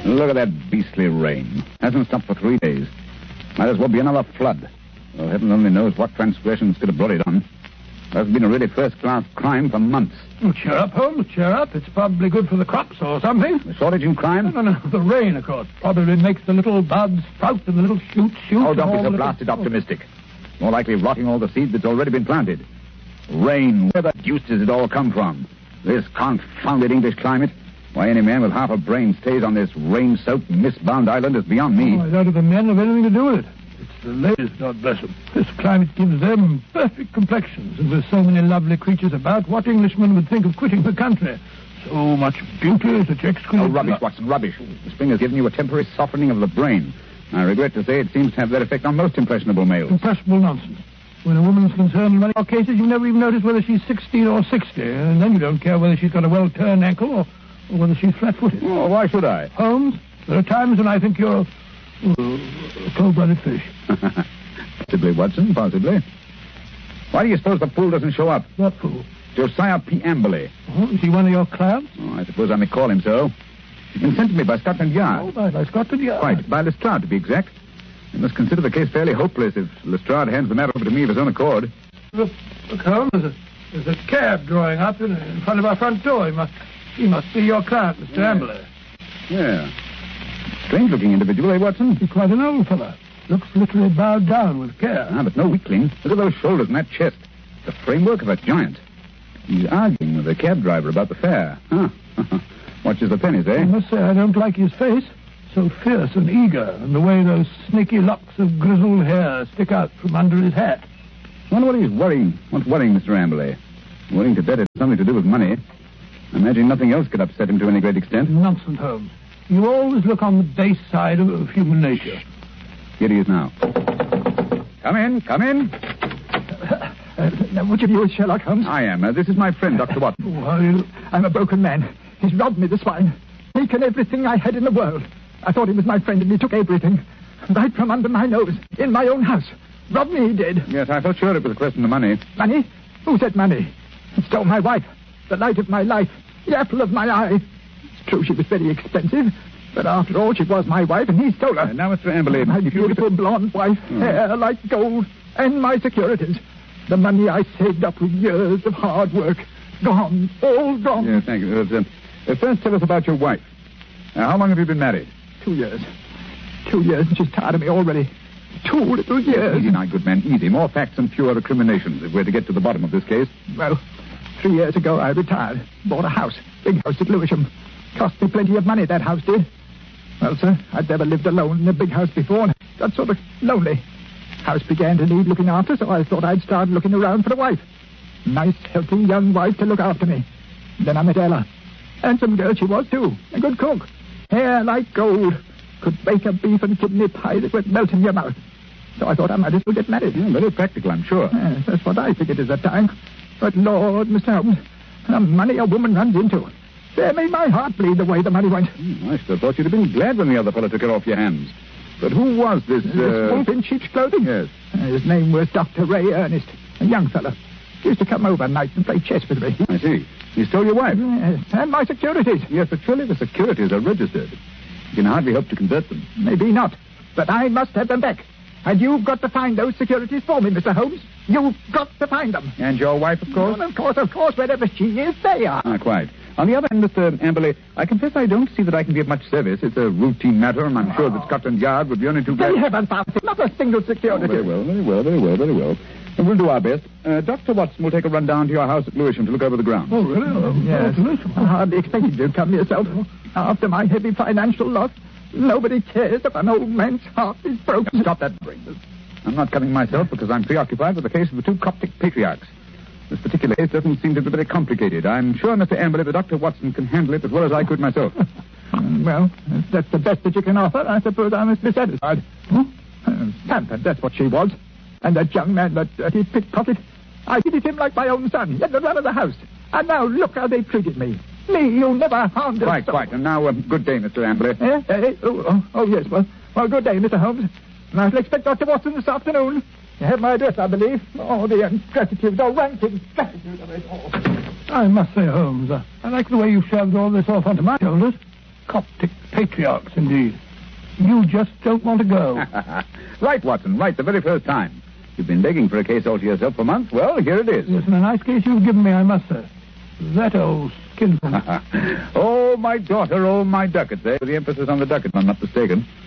Look at that beastly rain. Hasn't stopped for 3 days. Might as well be another flood. Well, heaven only knows what transgressions could have brought it on. That's been a really first-class crime for months. Oh, cheer up, Holmes, cheer up. It's probably good for the crops or something. The shortage in crime? No. The rain, of course. Probably makes the little buds sprout and the little shoots shoot. Oh, don't be so blasted optimistic. More likely rotting all the seed that's already been planted. Rain, where the deuce does it all come from? This confounded English climate? Why any man with half a brain stays on this rain-soaked, mist-bound island is beyond me. I doubt if the men have anything to do with it. It's the ladies, God bless them. This climate gives them perfect complexions, and with so many lovely creatures about, what Englishman would think of quitting the country? So much beauty, such exquisite... Oh, rubbish, Watson, rubbish. The spring has given you a temporary softening of the brain. I regret to say it seems to have that effect on most impressionable males. Impressionable nonsense. When a woman's concerned in many cases, you never even notice whether she's 16 or 60, and then you don't care whether she's got a well-turned ankle or whether she's flat-footed. Oh, why should I? Holmes, there are times when I think you're a cold-blooded fish. Possibly, Watson, possibly. Why do you suppose the fool doesn't show up? What fool? Josiah P. Amberley. Oh, is he one of your clients? Oh, I suppose I may call him so. He's been sent to me by Scotland Yard. Oh, by Scotland Yard? Quite, by Lestrade, to be exact. You must consider the case fairly hopeless if Lestrade hands the matter over to me of his own accord. Look, Holmes, there's a cab drawing up in front of our front door. He must be your client, Mr. Amberley. Yeah. Strange-looking individual, eh, Watson? He's quite an old fellow. Looks literally bowed down with care. Ah, but no weakling. Look at those shoulders and that chest. The framework of a giant. He's arguing with the cab driver about the fare. Huh. Watches the pennies, eh? I must say I don't like his face. So fierce and eager, and the way those snaky locks of grizzled hair stick out from under his hat. I wonder what he's worrying. What's worrying Mr. Amberley? Worrying to bet it's something to do with money. I imagine nothing else could upset him to any great extent. Nonsense, Holmes. You always look on the base side of human nature. Here he is now. Come in, come in. Which of you is Sherlock Holmes? I am. This is my friend, Dr. Watson. Who are you? I'm a broken man. He's robbed me, the swine. Taken everything I had in the world. I thought he was my friend, and he took everything. Right from under my nose, in my own house. Robbed me, he did. Yes, I felt sure it was a question of money. Money? Who said money? He stole my wife. The light of my life. The apple of my eye. It's true she was very expensive. But after all, she was my wife, and he stole her. Now, Mr. Amberley... My beautiful blonde wife, hair like gold, and my securities. The money I saved up with years of hard work. Gone. All gone. Yes, thank you. First, tell us about your wife. How long have you been married? 2 years. 2 years, and she's tired of me already. 2 little years. Easy now, good man, easy. More facts and fewer recriminations if we're to get to the bottom of this case. Well, 3 years ago I retired. Bought a house. Big house at Lewisham. Cost me plenty of money, that house did. Well, sir, I'd never lived alone in a big house before, and got sort of lonely. House began to need looking after, so I thought I'd start looking around for a wife. Nice, healthy young wife to look after me. Then I met Ella. Handsome girl she was, too. A good cook. Hair like gold. Could bake a beef and kidney pie that would melt in your mouth. So I thought I might as well get married. Yeah, very practical, I'm sure. Yes, that's what I figured at that time. But, Lord, Mr. Holmes, the money a woman runs into. There made my heart bleed the way the money went. I should have thought you'd have been glad when the other fellow took it off your hands. But who was this... This wolf in sheep's clothing? Yes. His name was Dr. Ray Ernest, a young fellow. He used to come over nights and play chess with me. I see. He stole your wife? Yes, and my securities. Yes, but surely the securities are registered. You can hardly hope to convert them. Maybe not, but I must have them back. And you've got to find those securities for me, Mr. Holmes. You've got to find them. And your wife, of course? Well, of course, wherever she is, they are. Ah, quite. On the other hand, Mr. Amberley, I confess I don't see that I can be of much service. It's a routine matter, and I'm sure that Scotland Yard would be only too glad... They haven't found not a single security. Oh, very well. And we'll do our best. Dr. Watson will take a run down to your house at Lewisham to look over the ground. Oh, really? Yes. I hardly expected you to come yourself. After my heavy financial loss, nobody cares if an old man's heart is broken. Stop that, Brainless. I'm not coming myself because I'm preoccupied with the case of the 2 Coptic patriarchs. This particular case doesn't seem to be very complicated. I'm sure, Mr. Amberley, that Dr. Watson can handle it as well as I could myself. Well, if that's the best that you can offer, I suppose I must be satisfied. Pampered, that's what she was. And that young man, that dirty pickpocket, I treated him like my own son. He had the run of the house. And now look how they treated me. Me, you never harmed us. Quite. And now, good day, Mr. Amberley. Yes. Well, good day, Mr. Holmes. And I shall expect Dr. Watson this afternoon. You have my address, I believe. Oh, the ingratitude, the rank ingratitude of it all. I must say, Holmes, I like the way you shoved all this off onto my shoulders. Coptic Patriarchs, indeed. You just don't want to go. Right, Watson, right, the very first time. You've been begging for a case all to yourself for months. Well, here it is. Yes, and a nice case you've given me, I must say. That old skinflint. Oh, my daughter, oh, my ducats. The emphasis on the ducat, if I'm not mistaken.